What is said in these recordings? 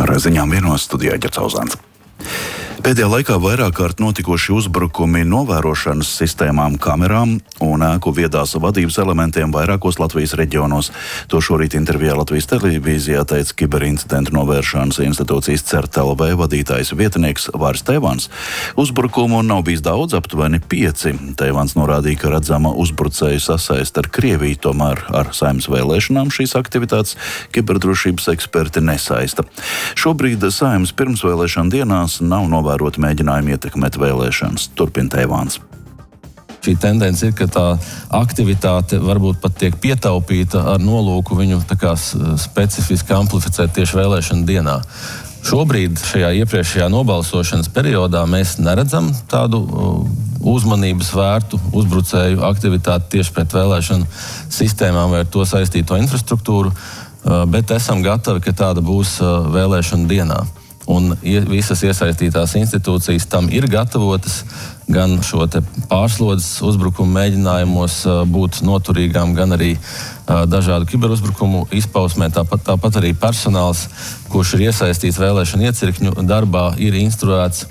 Ar ziņām vienos studijā Ģercauzāns. Pēdējā laikā vairāk kārt notikuši uzbrukumi novērošanas sistēmām, kamerām un ēku viedās vadības elementiem vairākos Latvijas reģionos. To šorīt intervijā Latvijas televīzijā teica Kiberincidentu novēršanas institūcijas CERT-LV vadītājs vietnieks Vāris Teivāns. Uzbrukumu nav bijis daudz, aptuveni 5. Teivāns norādīja, ka redzama uzbrucēju sasaist ar Krieviju, tomēr ar Saeimas vēlēšanām šīs aktivitātes kiberdrošības eksperti nesaista. Šobrīd Saeimas pirmsvēlēšana dienās nav novērota mēģinājumi ietekmēt vēlēšanas. Turpina Teivāns. Šī tendence ir, ka tā aktivitāte varbūt pat tiek pietaupīta ar nolūku viņu specifiski amplificēt tieši vēlēšanu dienā. Šobrīd šajā iepriekšējā nobalsošanas periodā mēs neredzam tādu uzmanības vērtu uzbrucēju aktivitāti tieši pret vēlēšanu sistēmām vai ar to saistīto infrastruktūru, bet esam gatavi, ka tāda būs vēlēšanu dienā. Un visas iesaistītās institūcijas tam ir gatavotas, gan šo te pārslodzes uzbrukumu mēģinājumos būt noturīgām, gan arī dažādu kiberuzbrukumu izpausmē. Tāpat arī personāls, kurš ir iesaistīts vēlēšanu iecirkņu darbā, ir instruēts.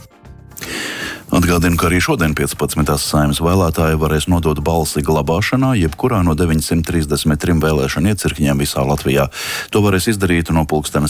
Atgādinu, ka arī šodien 15. Saeimas vēlētāji varēs nodot balsi glabāšanā, jebkurā no 933 vēlēšanu iecirkņiem visā Latvijā. To varēs izdarīt no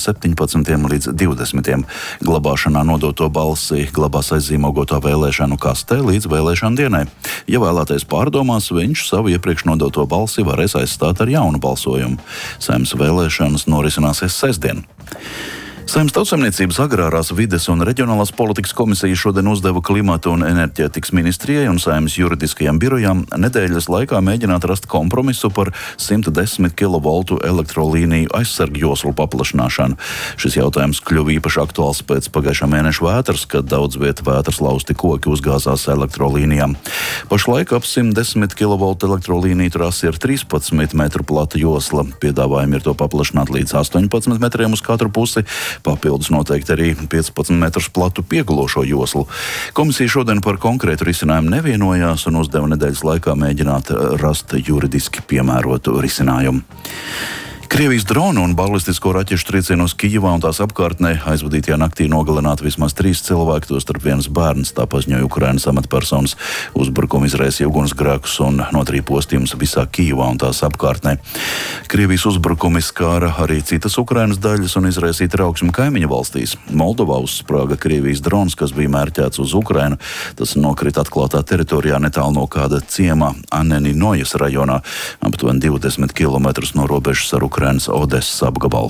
17. līdz 20. Glabāšanā nodoto balsi glabās aizzīmogotā vēlēšanu kastē līdz vēlēšanu dienai. Ja vēlētais pārdomās, viņš savu iepriekš nodoto balsi varēs aizstāt ar jaunu balsojumu. Saeimas vēlēšanas norisināsies sestdien. Saeimas Tautsaimniecības agrārās vides un reģionālās politikas komisija šodien uzdeva Klimata un enerģētikas ministrijai un Saeimas juridiskajām birojām nedēļas laikā mēģināt rast kompromisu par 110 kV elektrolīniju aizsargu joslu paplašināšanu. Šis jautājums kļuva īpaši aktuāls pēc pagājušā mēneša vētras, kad daudz viet vētras lausti koki uzgāzās elektrolīnijām. Pašlaik ap 110 kV elektrolīniju trasi ir 13 metru plata josla. Piedāvājumi ir to paplašināt līdz 18 metriem uz katru pusi. Papildus noteikti arī 15 metrus platu piegulošo joslu. Komisija šodien par konkrētu risinājumu nevienojās un uzdeva nedēļas laikā mēģināt rast juridiski piemērotu risinājumu. Krievijas dronu un balistisko raķešu triecienos Kijivā un tās apkārtnē aizvadītajā naktī nogalināti vismaz 3 cilvēki, tostarp viens bērns, tā paziņoja Ukrainas amatpersonas. Uzbrukumu izraisīja ugunsgrēkus un notrīja postījumus visā Kijivā un tās apkārtnē. Krievijas uzbrukumi skāra arī citas Ukrainas daļas un izraisīja trauksmi kaimiņu valstīs. Moldovā uzsprāga Krievijas drons, kas bija mērķēts uz Ukrainu. Tas nokrita atklātā teritorijā netālu no kāda ciema Aneninojas rajonā, aptuveni 20 km no robežas ar Ukrainas Odesas apgabalu.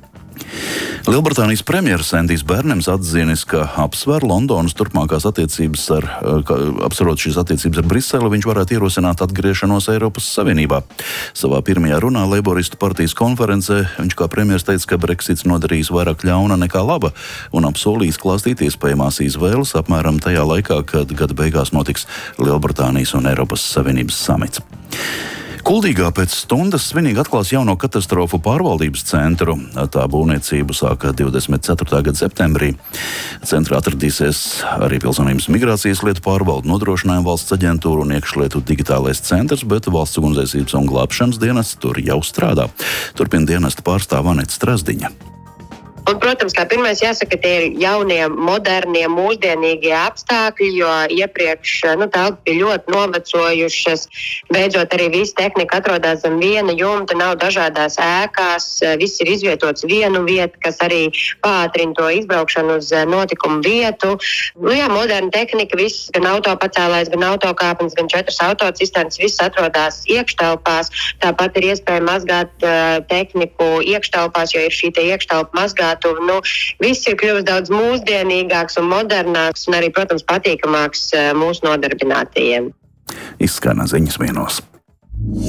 Lielbritānijas premjeras Endijs Bērnems atzinis, ka apsver Londonas turpmākās attiecības apsverot šīs attiecības ar Briseli, viņš varētu ierosināt atgriešanos Eiropas Savienībā. Savā pirmajā runā Leiboristu partijas konferencē viņš kā premjers teica, ka Brexits nodarīs vairāk ļauna nekā laba un apsolīs klāstīt iespējamās izvēles apmēram tajā laikā, kad gada beigās notiks Lielbritānijas un Eiropas Savienības samits. Kuldīgā pēc stundas svinīgi atklās jauno katastrofu pārvaldības centru. Tā būvniecību sāka 24. gada septembrī. Centrā atradīsies arī Pilsonības migrācijas lietu pārvalde, Nodrošinājuma valsts aģentūra un iekšlietu digitālais centrs, bet valsts ugunsdzēsības un glābšanas dienests tur jau strādā. Turpina dienesta pārstāve Aneta Strazdiņa. Un, protams, kā pirmais jāsaka, tie ir jaunie, modernie, mūsdienīgie apstākļi, jo iepriekš telpas bija ļoti novecojušas. Beidzot, arī visa tehnika atrodas zem viena jumta, nav dažādās ēkās, viss ir izvietots vienu vietu, kas arī pātrina to izbraukšanu uz notikumu vietu. Moderna tehnika, viss, gan autopacēlājs, gan autokāpnes, gan 4 autocisternas, viss atrodas iekštelpās. Tāpat ir iespēja mazgāt tehniku iekštelpās, jo ir šī te iekštelpa mazgāta. Viss ir kļuvis daudz mūsdienīgāks un modernāks un arī, protams, patīkamāks mūsu nodarbinātajiem. Izskan ziņas vienos.